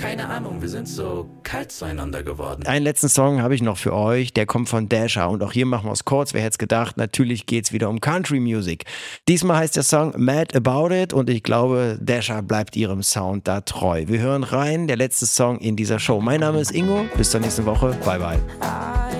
keine Ahnung, wir sind so kalt zueinander geworden. Einen letzten Song habe ich noch für euch, der kommt von Dasher und auch hier machen wir es kurz, wer hätte es gedacht, natürlich geht es wieder um Country Music. Diesmal heißt der Song Mad About It und ich glaube, Dasher bleibt ihrem Sound da treu. Wir hören rein, der letzte Song in dieser Show. Mein Name ist Ingo, bis zur nächsten Woche, bye bye.